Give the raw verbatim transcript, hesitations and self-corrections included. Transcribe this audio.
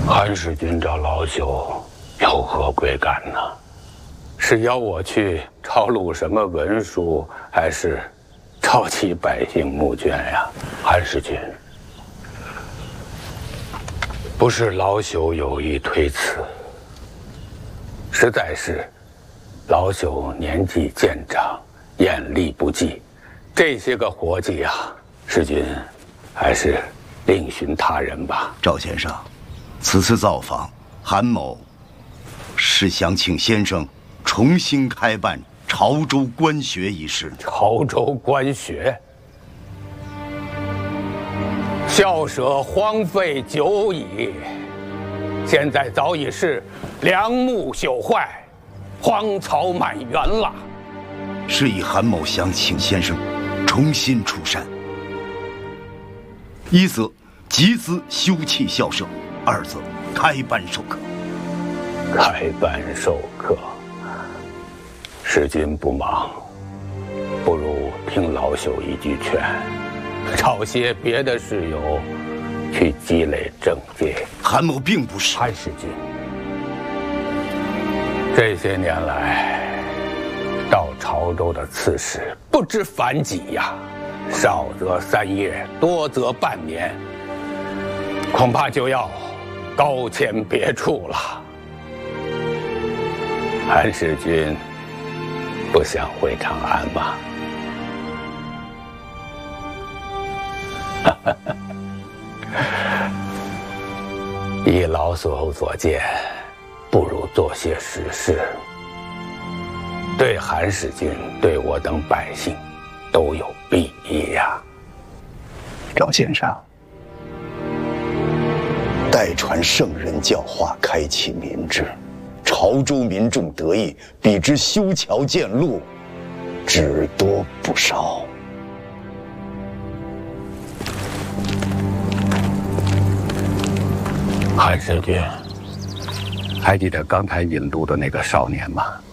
韩世君找老朽有何贵干呢？是要我去抄录什么文书，还是召集百姓募捐呀？韩世君，不是老朽有意推辞，实在是老朽年纪渐长，眼力不济，这些个活计啊，世君还是另寻他人吧。 赵先生，此次造访，韩某是想请先生重新开办潮州官学一事。 潮州官学，校舍荒废久矣，现在早已是梁木朽坏，荒草满园了。 是以韩某想请先生重新出山，一则集资修葺校舍，二则开班授课。 开班授课，世君不忙，不如听老朽一句劝，找些别的事友去积累政绩。 韩某并不是。 韩世君，这些年来到潮州的刺史不知凡几呀，少则三月，多则半年，恐怕就要高迁别处了。韩世君不想回长安吗？依老朽所见，不如做些实事，对韩世君、对我等百姓都有裨益呀。 赵先生， 代传圣人教化，开启民智，潮州民众得益，比之修桥建路，只多不少。 韩世君，还记得刚才引路的那个少年吗？